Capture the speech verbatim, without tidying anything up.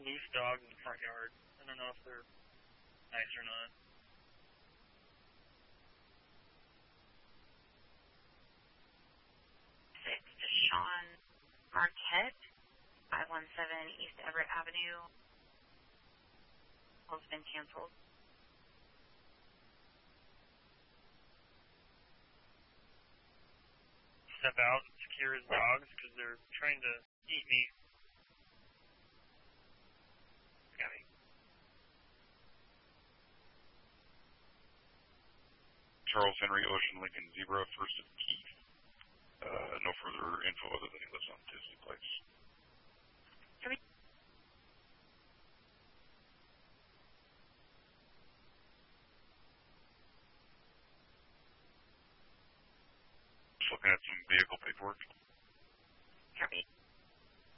loose dogs in the front yard. I don't know if they're nice or not. Six to Sean Marquette, five one seven East Everett Avenue. Call's been canceled. Step out and secure his dogs because they're trying to eat me. Copy. Charles Henry Ocean Lincoln Zebra, first of Keith. Uh, no further info other than he lives on Disney Place. Copy. Just looking at some vehicle paperwork. Copy.